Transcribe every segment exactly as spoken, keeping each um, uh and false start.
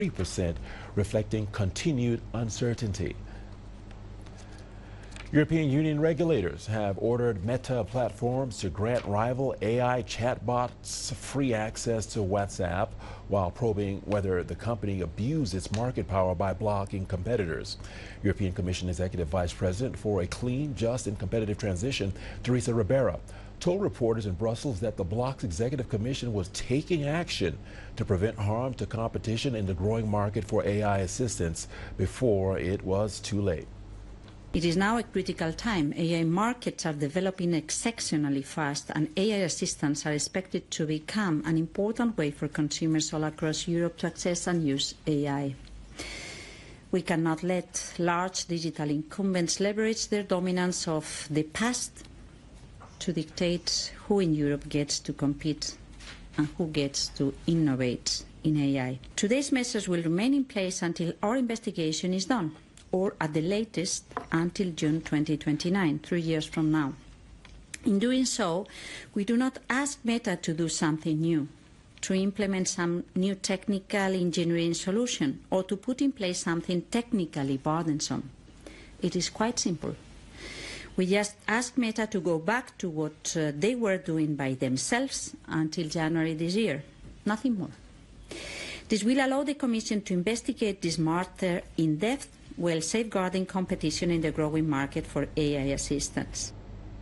three percent, reflecting continued uncertainty. European Union regulators have ordered Meta platforms to grant rival A I chatbots free access to WhatsApp, while probing whether the company abused its market power by blocking competitors. European Commission Executive Vice President for a Clean, Just and Competitive Transition, Teresa Ribera, told reporters in Brussels that the bloc's executive commission was taking action to prevent harm to competition in the growing market for A I assistance before it was too late. It is now a critical time. A I markets are developing exceptionally fast, and A I assistants are expected to become an important way for consumers all across Europe to access and use A I. We cannot let large digital incumbents leverage their dominance of the past to dictate who in Europe gets to compete and who gets to innovate in A I. Today's measures will remain in place until our investigation is done, or at the latest until June twenty twenty-nine, three years from now. In doing so, we do not ask Meta to do something new, to implement some new technical engineering solution, or to put in place something technically burdensome. It is quite simple. We just ask Meta to go back to what uh, they were doing by themselves until January this year, nothing more. This will allow the Commission to investigate this matter in depth, while safeguarding competition in the growing market for A I assistance.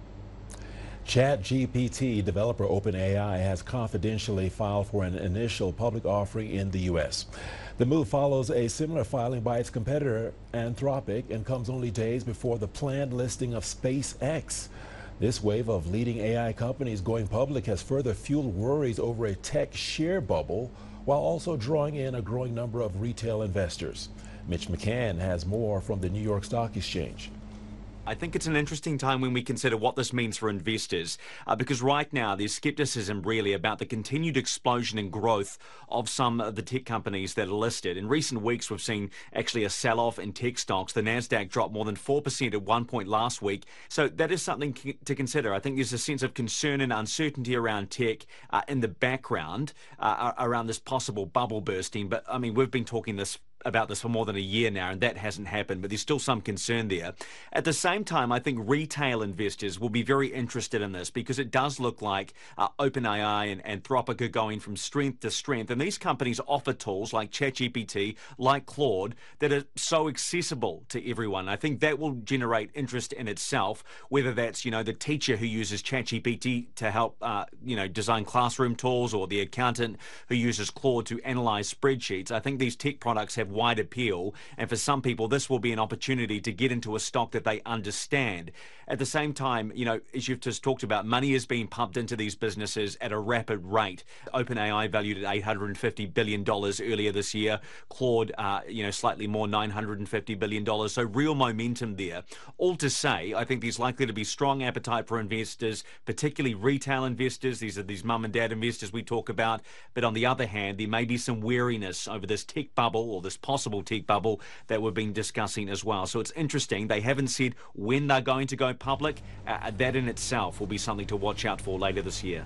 ChatGPT developer OpenAI has confidentially filed for an initial public offering in the U S. The move follows a similar filing by its competitor Anthropic and comes only days before the planned listing of SpaceX. This wave of leading A I companies going public has further fueled worries over a tech share bubble, while also drawing in a growing number of retail investors. Mitch McCann has more from the New York Stock Exchange. I think it's an interesting time when we consider what this means for investors, uh, because right now there's skepticism really about the continued explosion and growth of some of the tech companies that are listed. In recent weeks, we've seen actually a sell-off in tech stocks. The Nasdaq dropped more than four percent at one point last week. So that is something to consider. I think there's a sense of concern and uncertainty around tech uh, in the background uh, around this possible bubble bursting. But I mean, we've been talking this about this for more than a year now, and that hasn't happened, but there's still some concern there. At the same time, I think retail investors will be very interested in this, because it does look like uh, OpenAI and Anthropic are going from strength to strength, and these companies offer tools like ChatGPT, like Claude, that are so accessible to everyone. I think that will generate interest in itself, whether that's, you know, the teacher who uses ChatGPT to help, uh, you know, design classroom tools, or the accountant who uses Claude to analyze spreadsheets. I think these tech products have wide appeal, and for some people this will be an opportunity to get into a stock that they understand. At the same time, you know, as you've just talked about, money is being pumped into these businesses at a rapid rate. OpenAI valued at eight hundred fifty billion dollars earlier this year. Claude, uh, you know, slightly more, nine hundred fifty billion dollars. So real momentum there. All to say, I think there's likely to be strong appetite for investors, particularly retail investors. These are these mum and dad investors we talk about. But on the other hand, there may be some wariness over this tech bubble, or this possible tech bubble that we've been discussing as well. So it's interesting. They haven't said when they're going to go public. Uh, that in itself will be something to watch out for later this year.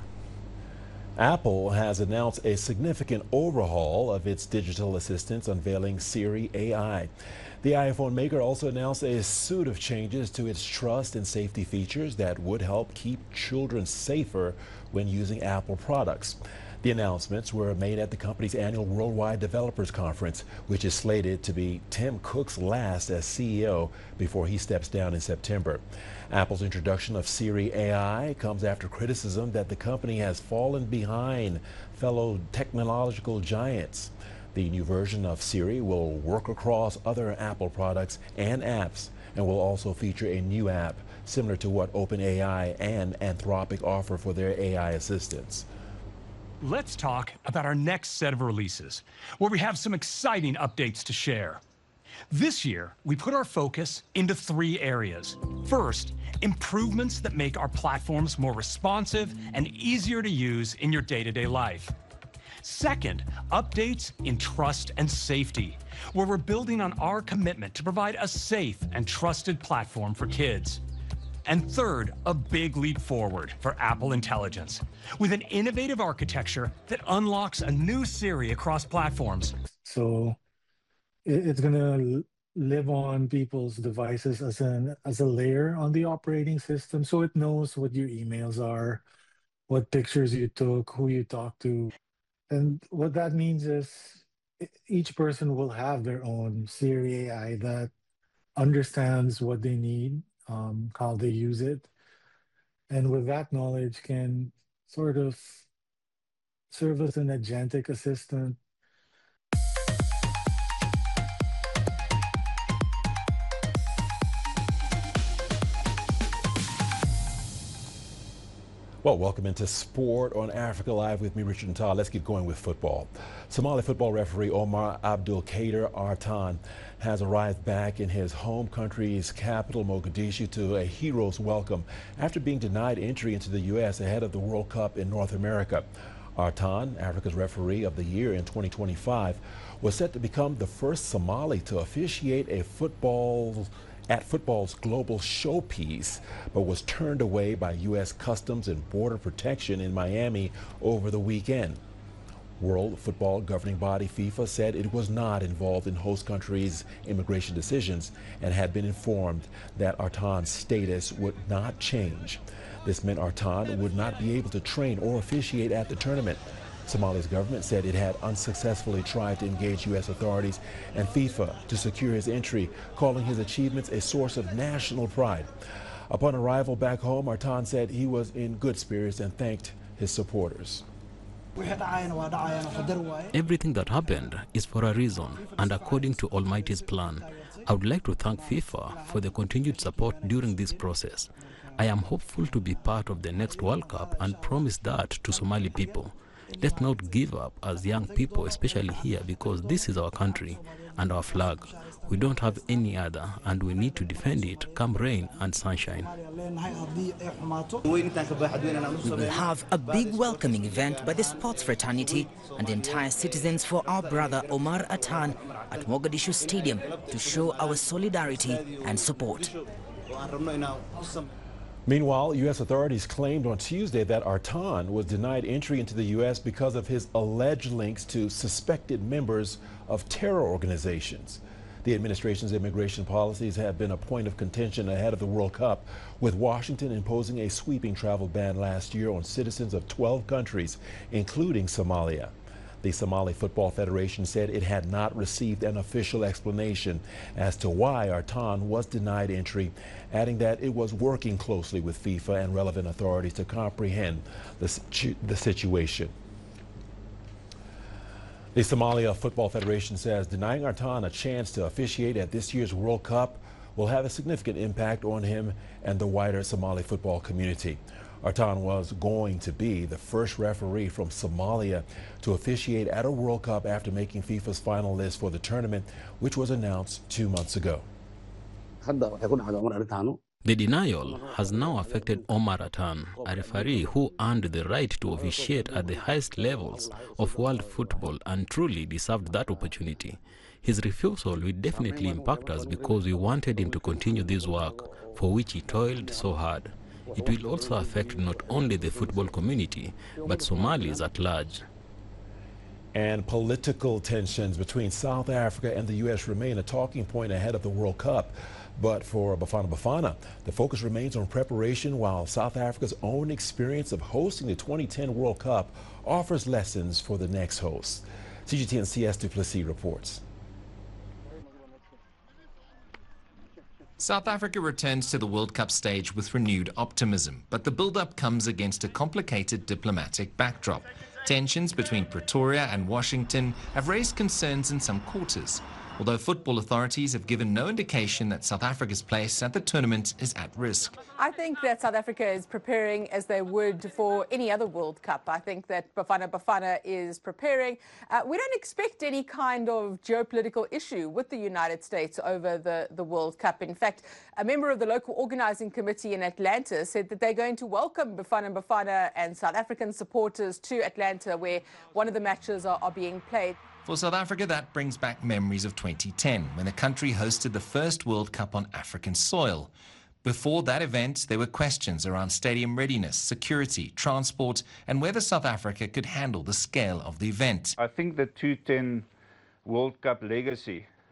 Apple has announced a significant overhaul of its digital assistants, unveiling Siri A I. The iPhone maker also announced a suite of changes to its trust and safety features that would help keep children safer when using Apple products. The announcements were made at the company's annual Worldwide Developers Conference, which is slated to be Tim Cook's last as C E O before he steps down in September. Apple's introduction of Siri A I comes after criticism that the company has fallen behind fellow technological giants. The new version of Siri will work across other Apple products and apps, and will also feature a new app similar to what OpenAI and Anthropic offer for their A I assistants. Let's talk about our next set of releases, where we have some exciting updates to share. This year, we put our focus into three areas. First, improvements that make our platforms more responsive and easier to use in your day-to-day life. Second, updates in trust and safety, where we're building on our commitment to provide a safe and trusted platform for kids. And third, a big leap forward for Apple Intelligence, with an innovative architecture that unlocks a new Siri across platforms. So it, it's gonna live on people's devices as an as a layer on the operating system, so it knows what your emails are, what pictures you took, who you talked to. And what that means is e- each person will have their own Siri A I that understands what they need, um, how they use it, and with that knowledge can sort of serve as an agentic assistant. Well, welcome into Sport on Africa Live with me, Richard and Todd. Let's get going with football. Somali football referee Omar Abdul Kader Artan has arrived back in his home country's capital, Mogadishu, to a hero's welcome after being denied entry into the U S ahead of the World Cup in North America. Artan, Africa's referee of the year in twenty twenty-five, was set to become the first Somali to officiate a football at football's global showpiece, but was turned away by U S Customs and Border Protection in Miami over the weekend. World Football governing body FIFA said it was not involved in host countries' immigration decisions and had been informed that Artan's status would not change. This meant Artan would not be able to train or officiate at the tournament. Somalia's government said it had unsuccessfully tried to engage U S authorities and FIFA to secure his entry, calling his achievements a source of national pride. Upon arrival back home, Artan said he was in good spirits and thanked his supporters. Everything that happened is for a reason and according to Almighty's plan. I would like to thank FIFA for the continued support during this process. I am hopeful to be part of the next World Cup and promise that to Somali people. Let's not give up as young people, especially here, because this is our country and our flag. We don't have any other, and we need to defend it come rain and sunshine. We will have a big welcoming event by the sports fraternity and entire citizens for our brother Omar Artan at Mogadishu Stadium to show our solidarity and support. Meanwhile, U S authorities claimed on Tuesday that Artan was denied entry into the U S because of his alleged links to suspected members of terror organizations. The administration's immigration policies have been a point of contention ahead of the World Cup, with Washington imposing a sweeping travel ban last year on citizens of twelve countries, including Somalia. The Somali Football Federation said it had not received an official explanation as to why Artan was denied entry, adding that it was working closely with FIFA and relevant authorities to comprehend the, the situation. The Somalia Football Federation says denying Artan a chance to officiate at this year's World Cup will have a significant impact on him and the wider Somali football community. Artan was going to be the first referee from Somalia to officiate at a World Cup after making FIFA's final list for the tournament, which was announced two months ago. The denial has now affected Omar Artan, a referee who earned the right to officiate at the highest levels of world football and truly deserved that opportunity. His refusal will definitely impact us because we wanted him to continue this work for which he toiled so hard. It will also affect not only the football community, but Somalis at large. And political tensions between South Africa and the U S remain a talking point ahead of the World Cup. But for Bafana Bafana, the focus remains on preparation, while South Africa's own experience of hosting the twenty ten World Cup offers lessons for the next host. C G T N C S Duplessis reports. South Africa returns to the World Cup stage with renewed optimism, but the build-up comes against a complicated diplomatic backdrop. Tensions between Pretoria and Washington have raised concerns in some quarters, although football authorities have given no indication that South Africa's place at the tournament is at risk. I think that South Africa is preparing as they would for any other World Cup. I think that Bafana Bafana is preparing. Uh, we don't expect any kind of geopolitical issue with the United States over the, the World Cup. In fact, a member of the local organizing committee in Atlanta said that they're going to welcome Bafana Bafana and South African supporters to Atlanta, where one of the matches are, are being played. For South Africa, that brings back memories of twenty ten, when the country hosted the first World Cup on African soil. Before that event, there were questions around stadium readiness, security, transport, and whether South Africa could handle the scale of the event. I think the two ten World Cup legacy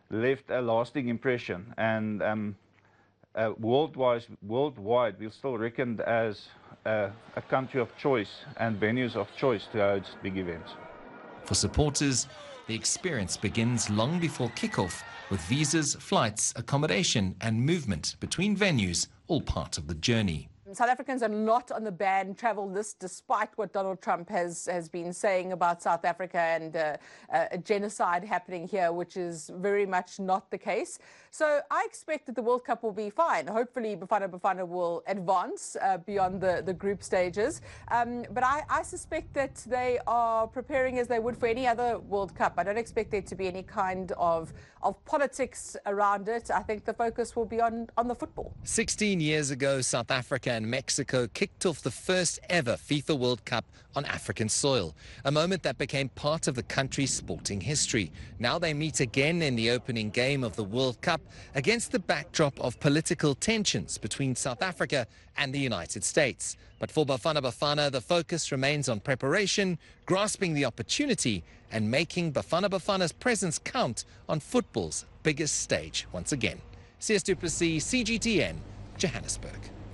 left a lasting impression, and um, uh, worldwide, worldwide, we're still reckoned as uh, a country of choice and venues of choice to host big events. For supporters, the experience begins long before kickoff, with visas, flights, accommodation and movement between venues all part of the journey. South Africans are not on the banned travel list, despite what Donald Trump has, has been saying about South Africa and uh, uh, a genocide happening here, which is very much not the case. So I expect that the World Cup will be fine. Hopefully, Bafana Bafana will advance uh, beyond the, the group stages. Um, but I, I suspect that they are preparing as they would for any other World Cup. I don't expect there to be any kind of, of politics around it. I think the focus will be on, on the football. sixteen years ago, South Africa and Mexico kicked off the first ever FIFA World Cup on African soil, a moment that became part of the country's sporting history. Now they meet again in the opening game of the World Cup against the backdrop of political tensions between South Africa and the United States. But for Bafana Bafana, the focus remains on preparation, grasping the opportunity and making Bafana Bafana's presence count on football's biggest stage once again. C S du Plessis, C G T N, Johannesburg.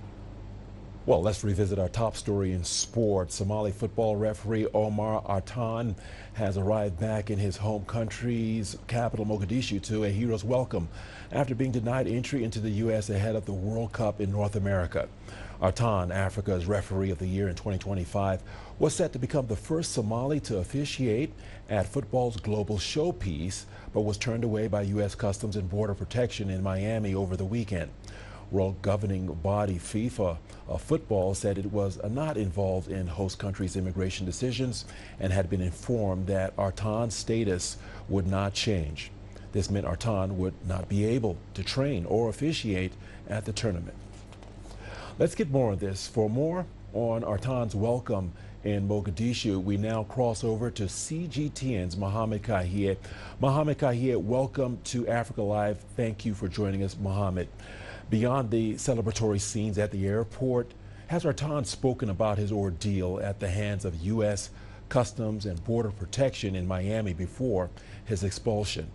Well, let's revisit our top story in sport. Somali football referee Omar Artan has arrived back in his home country's capital, Mogadishu, to a hero's welcome after being denied entry into the U S ahead of the World Cup in North America. Artan, Africa's referee of the year in twenty twenty-five, was set to become the first Somali to officiate at football's global showpiece, but was turned away by U S Customs and Border Protection in Miami over the weekend. World governing body FIFA of football said it was not involved in host countries' immigration decisions and had been informed that Artan's status would not change. This meant Artan would not be able to train or officiate at the tournament. Let's get more on this. For more on Artan's welcome in Mogadishu, we now cross over to C G T N's Mohamed Kahie. Mohamed Kahie, welcome to Africa Live. Thank you for joining us, Mohamed. Beyond the celebratory scenes at the airport, has Artan spoken about his ordeal at the hands of U S Customs and Border Protection in Miami before his expulsion?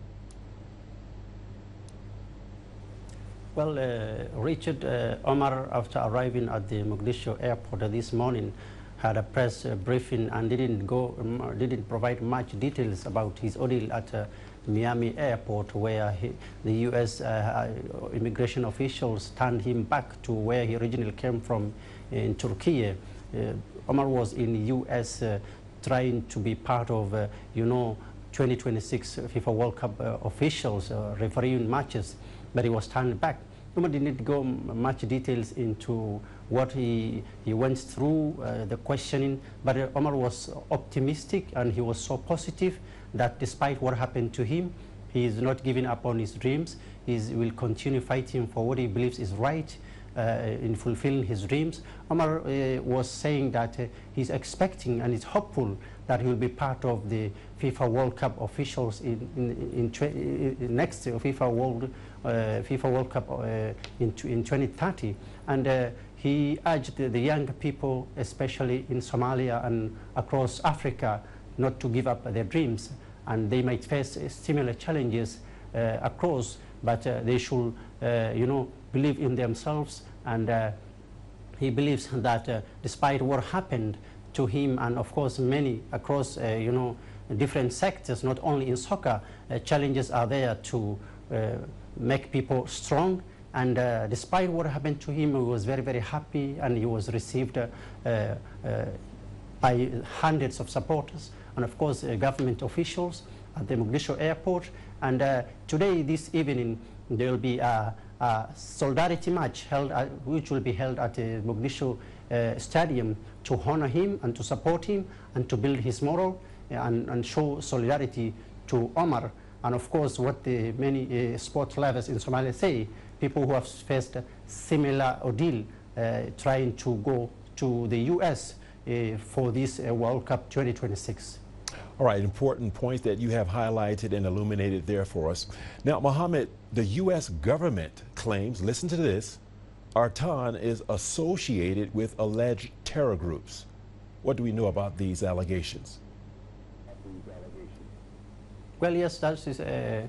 Well, uh, Richard, uh, Omar, after arriving at the Mogadishu airport this morning, had a press uh, briefing and didn't go, um, didn't provide much details about his ordeal at uh, Miami airport, where he, the U S uh, immigration officials turned him back to where he originally came from in Turkey. Uh, Omar was in the U S uh, trying to be part of, uh, you know, twenty twenty-six FIFA World Cup uh, officials uh, refereeing matches, but he was turned back. Omar didn't go much details into what he, he went through, uh, the questioning, but uh, Omar was optimistic and he was so positive that despite what happened to him, he is not giving up on his dreams. He will continue fighting for what he believes is right uh, in fulfilling his dreams. Omar uh, was saying that uh, he's expecting and is hopeful that he will be part of the FIFA World Cup officials in, in, in, in next FIFA World, uh, FIFA World Cup uh, in, in twenty thirty. And uh, he urged the, the young people, especially in Somalia and across Africa, not to give up their dreams, and they might face similar challenges uh, across, but uh, they should, uh, you know, believe in themselves. And uh, he believes that uh, despite what happened to him, and of course many across, uh, you know, different sectors, not only in soccer, uh, challenges are there to uh, make people strong. And uh, despite what happened to him, he was very, very happy, and he was received uh, uh, by hundreds of supporters, and of course uh, government officials at the Mogadishu airport. And uh, today, this evening, there will be a, a solidarity match held at, which will be held at the Mogadishu uh, stadium to honor him and to support him and to build his moral and, and show solidarity to Omar. And of course, what the many uh, sport lovers in Somalia say, people who have faced a similar ordeal uh, trying to go to the U S uh, for this uh, World Cup twenty twenty-six. All right, important points that you have highlighted and illuminated there for us. Now, Mohamed, the U S government claims, listen to this, Artan is associated with alleged terror groups. What do we know about these allegations? Well, yes, that is uh,